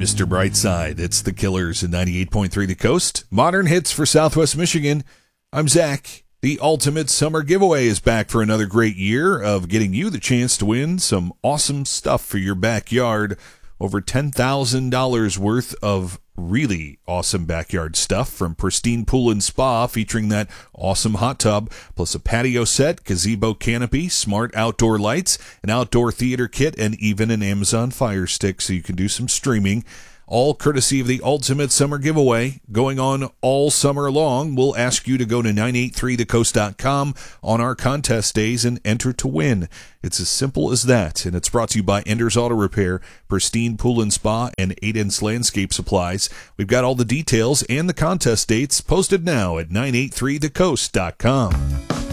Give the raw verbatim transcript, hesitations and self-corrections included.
Mister Brightside, it's the Killers in ninety-eight point three The Coast. Modern hits for Southwest Michigan. I'm Zach. The Ultimate Summer Giveaway is back for another great year of getting you the chance to win some awesome stuff for your backyard. Over ten thousand dollars worth of really awesome backyard stuff from Pristine Pool and Spa, featuring that awesome hot tub, plus a patio set, gazebo canopy, smart outdoor lights, an outdoor theater kit, and even an Amazon Fire Stick so you can do some streaming. All courtesy of the Ultimate Summer Giveaway, going on all summer long. We'll ask you to go to nine eight three the coast dot com on our contest days and enter to win. It's as simple as that, and it's brought to you by Ender's Auto Repair, Pristine Pool and Spa, and eight inch Landscape Supplies. We've got all the details and the contest dates posted now at nine eight three the coast dot com.